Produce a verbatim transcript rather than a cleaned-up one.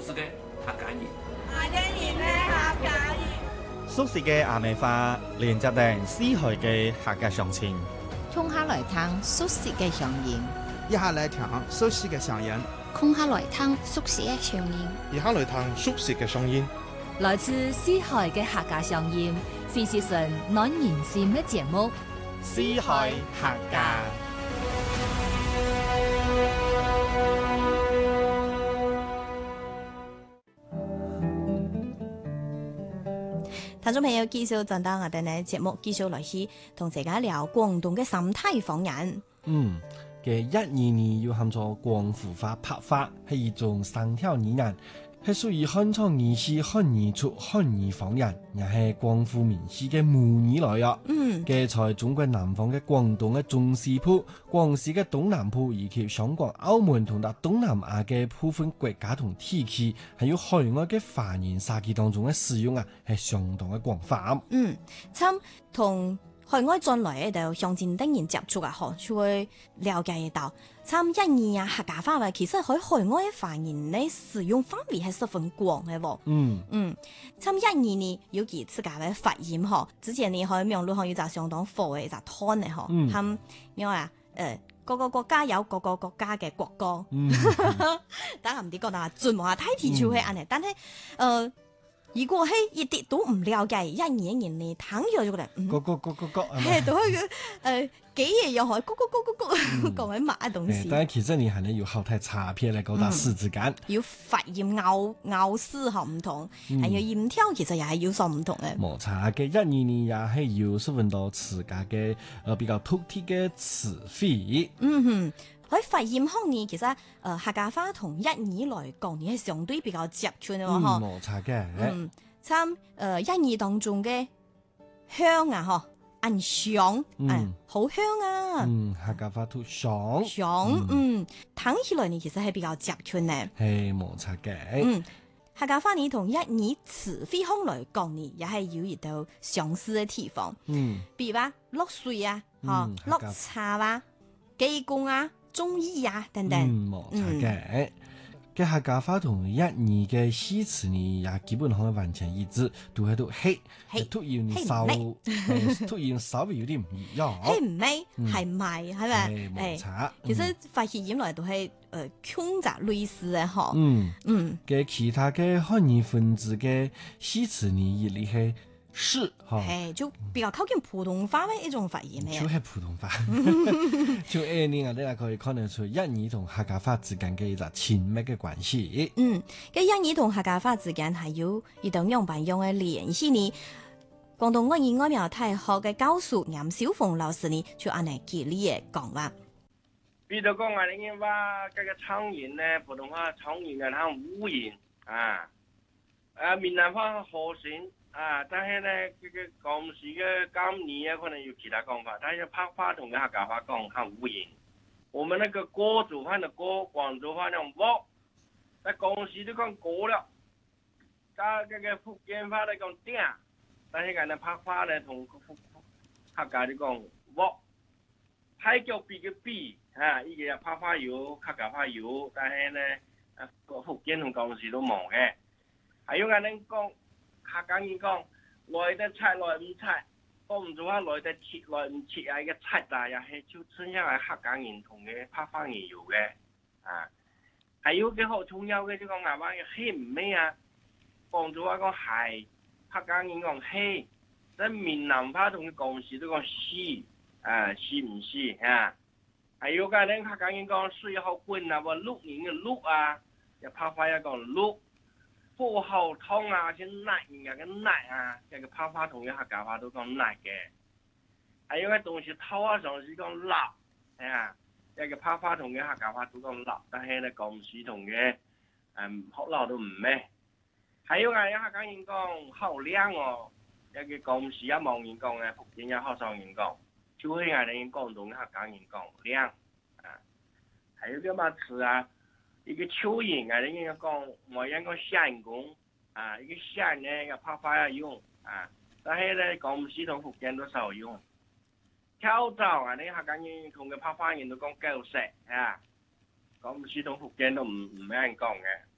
市嘅客家人。 客家人咧，客家人。 熟悉嘅阿美花連接定四海嘅客家鄉親， 通下來聽熟悉嘅鄉音， 一下來聽熟悉嘅聲音， 空下來聽熟悉嘅聲音， 一下來聽熟悉嘅聲音。 來自四海嘅客家鄉音，非是純暖人心嘅節目。 四海客家。 聽眾朋友，繼續進到我哋嘅節目，繼續來去同大家聊廣東嘅三態方言。 嗯，嘅一二年要喊做廣府話拍法，係一種生跳語言，係屬於漢朝語系漢語出漢語方言，也係廣府民系嘅母語來啊。 嗯， 嘅在中國南方嘅廣東嘅中西部、廣西嘅東南部以及香港、澳門同埋東南亞嘅部分國家同地區，係有海外嘅華人社區當中嘅使用啊，係相當嘅廣泛。 嗯，參同海外進來嘅就向前等人接觸啊，嗬，就會了解到參一二啊客家話啦，其實喺海外嘅華人咧使用範圍係十分廣嘅喎。 嗯嗯，參一二呢有幾次嘅發音嗬，之前你喺網絡上有隻相當火嘅一隻攤嘅嗬， 嗯， 咁咩啊？誒，各個國家有各個國家嘅國歌， 嗯， 但係唔知覺得盡話睇題就係安尼，但係誒。如果係一啲都唔了解一年一年你聽咗就覺得，嗯， 嗰嗰嗰嗰嗰， 係都係誒幾嘢又可，咕咕咕咕咕講緊乜嘅東西。 但係其實你係咧要後台查片嚟搞到時之間， 要發音咬咬絲學唔同，係要音調其實又係要數唔同嘅。 冇錯嘅，一二年也係要十分多自家嘅誒比較獨特嘅詞彙。 嗯哼。喺發音方面，其實誒、呃、客家話同一二來講，你係相對比較接近嘅喎，嗬、 嗯。冇錯嘅。 嗯，參誒一二當中嘅香啊，嗬，按香，嗯，好香啊。 嗯，客家話都香。 香，嗯，聽起來呢其實係比較接近嘅。 係冇錯嘅。 嗯，客家話呢同一二詞彙方來講呢，也係有一道相似嘅地方。 嗯， 比如話落水啊，嗬，落茶啊，雞公啊。中醫啊，等等， 冇錯嘅。嘅客家話同一二嘅詩詞呢，也基本上完全一致，都喺度嘿，突然稍，突然稍微有啲唔一樣。 嘿唔係，係咪係咪？ 冇錯。 其實發現原來都係誒傾雜類似嘅嗬。 嗯嗯。 嘅其他嘅漢語分子嘅詩詞呢，亦你係。是哈， 係就比較靠近普通話嘅一種發音咧， 就係普通話。就誒，你我哋可以看得出一二同客家話之間嘅一個親密嘅關係。 嗯，嘅一二同客家話之間係有一種樣板樣嘅聯繫呢。廣東話語外苗大學嘅教授嚴小鳳老師呢，就按嚟舉例嘅講話。 比如講我哋話嗰個方言咧，普通話方言嘅係烏言啊，誒閩南話河線。啊，但係咧，佢嘅講時嘅今年啊，可能有其他講法。但係拍話同嘅客家話講係無言。我們那個歌族話的歌，廣州話講歌，但講時都講歌了。加嗰個福建話咧講鼎，但係人哋拍話咧同客家啲講歌。太極比嘅比啊，依個拍話有，客家話有，但係咧，啊福建同廣時都冇嘅。還有人哋講。客家人講來得切來唔切，講唔做話來得切來唔切啊！個切啊，又係就真係係客家人同嘅拍方言有嘅啊。還有嘅好重要嘅就講牙話嘅嘿唔咩啊？講做話講係客家人講嘿，但閩南話同佢講時都講是啊，是唔是啊？還有嘅咧客家人講水好滾啊，話碌人嘅碌啊，又拍法又講碌。火候湯啊，先辣人家嘅辣啊，這個拍法同嘅客家話都講辣嘅。還有個東西偷啊，上是講辣，係啊，這個拍法同嘅客家話都講辣，但係咧廣西同嘅誒學鬧都唔咩。還有個客家人講好靚哦，這個廣西啊望人講嘅，福建啊學上人講，就係我哋廣東嘅客家人講靚啊。還有個乜詞啊？一個蚯蚓啊，人家講我應該相公啊，一個相呢個拍法要用啊，但係咧廣西同福建都少用。跳蚤啊，你客家人同嘅拍法人都講狗食啊，廣西同福建都唔唔咩人講嘅。